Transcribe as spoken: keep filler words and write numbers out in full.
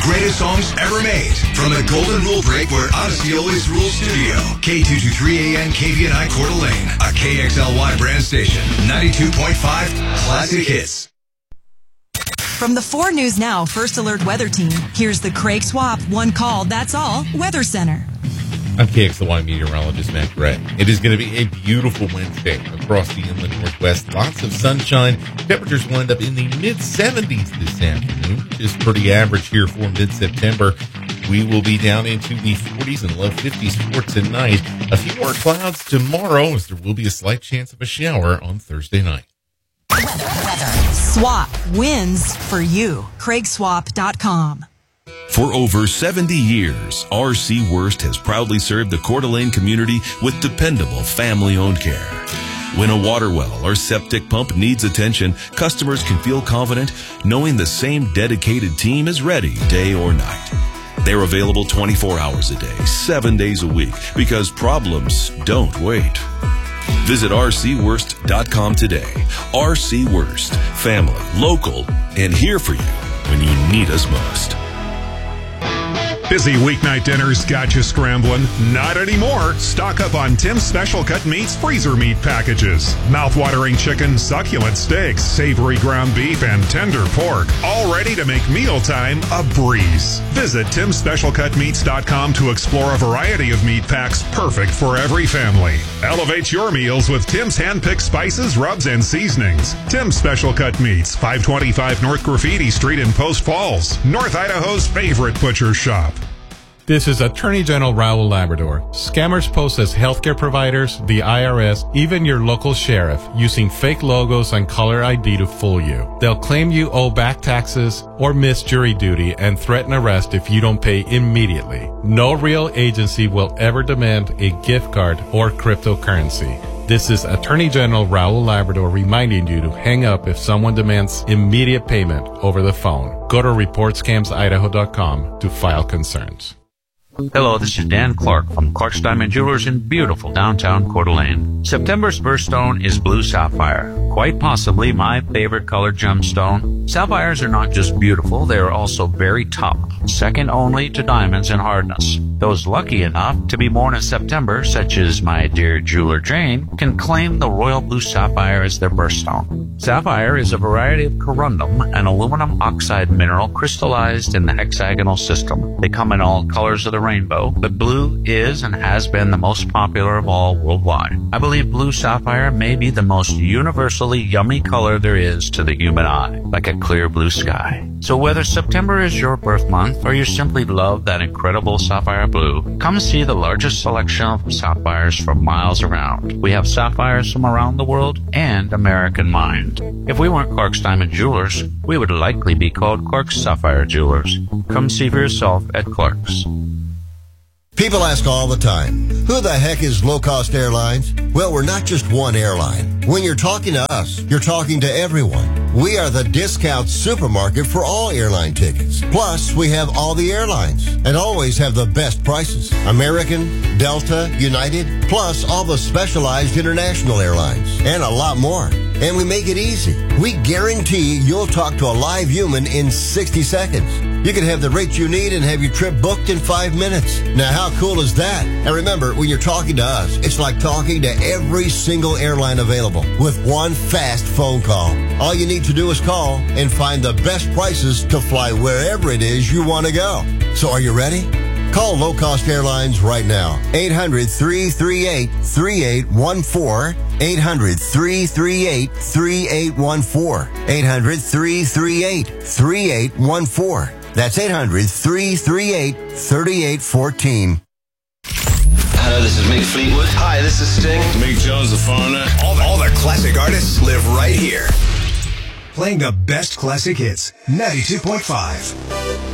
greatest songs ever made. From the Golden Rule Break, where Odyssey always rules studio. K two twenty-three A M K V N I Coeur d'Alene, a K X L Y brand station. ninety-two point five Classic Hits. From the four News Now First Alert Weather Team, here's the Craig Swap One Call, That's All Weather Center. I'm K X L Y meteorologist Matt Gray. It is going to be a beautiful Wednesday across the inland northwest. Lots of sunshine. Temperatures will end up in the mid-seventies this afternoon, which is pretty average here for mid-September. We will be down into the forties and low fifties for tonight. A few more clouds tomorrow, as there will be a slight chance of a shower on Thursday night. Weather, weather. Swap wins for you. Craig Swap dot com. For over seventy years, R C Worst has proudly served the Coeur d'Alene community with dependable family-owned care. When a water well or septic pump needs attention, customers can feel confident knowing the same dedicated team is ready day or night. They're available twenty-four hours a day, seven days a week, because problems don't wait. Visit R C Worst dot com today. R C Worst, family, local, and here for you when you need us most. Busy weeknight dinners got you scrambling? Not anymore. Stock up on Tim's Special Cut Meats freezer meat packages. Mouth-watering chicken, succulent steaks, savory ground beef, and tender pork. All ready to make mealtime a breeze. Visit Tims Special Cut Meats dot com to explore a variety of meat packs perfect for every family. Elevate your meals with Tim's hand-picked spices, rubs, and seasonings. Tim's Special Cut Meats, five twenty-five North Graffiti Street in Post Falls, North Idaho's favorite butcher shop. This is Attorney General Raul Labrador. Scammers pose as healthcare providers, the I R S, even your local sheriff, using fake logos and caller I D to fool you. They'll claim you owe back taxes or miss jury duty and threaten arrest if you don't pay immediately. No real agency will ever demand a gift card or cryptocurrency. This is Attorney General Raul Labrador reminding you to hang up if someone demands immediate payment over the phone. Go to report scams idaho dot com to file concerns. Hello, this is Dan Clark from Clark's Diamond Jewelers in beautiful downtown Coeur d'Alene. September's birthstone is blue sapphire, quite possibly my favorite colored gemstone. Sapphires are not just beautiful, they are also very tough, second only to diamonds in hardness. Those lucky enough to be born in September, such as my dear jeweler Jane, can claim the royal blue sapphire as their birthstone. Sapphire is a variety of corundum, an aluminum oxide mineral crystallized in the hexagonal system. They come in all colors of the rainbow, but blue is and has been the most popular of all worldwide. I believe blue sapphire may be the most universally yummy color there is to the human eye, like a clear blue sky. So whether September is your birth month or you simply love that incredible sapphire blue, come see the largest selection of sapphires from miles around. We have sapphires from around the world and American mined. If we weren't Clark's Diamond Jewelers, we would likely be called Clark's Sapphire Jewelers. Come see for yourself at Clark's. People ask all the time, who the heck is Low Cost Airlines? Well, we're not just one airline. When you're talking to us, you're talking to everyone. We are the discount supermarket for all airline tickets. Plus, we have all the airlines and always have the best prices. American, Delta, United, plus all the specialized international airlines and a lot more. And we make it easy. We guarantee you'll talk to a live human in sixty seconds. You can have the rate you need and have your trip booked in five minutes. Now, how cool is that? And remember, when you're talking to us, it's like talking to every single airline available with one fast phone call. All you need to do is call and find the best prices to fly wherever it is you want to go. So are you ready? Call Low Cost Airlines right now. eight hundred, three three eight, three eight one four. eight hundred, three three eight, three eight one four. eight hundred, three three eight, three eight one four. That's eight hundred, three three eight, three eight one four. Hello, this is Mick Fleetwood. Hi, this is Sting. Mick Jones, the foreigner. All the, all the classic artists live right here. Playing the best classic hits. ninety-two point five.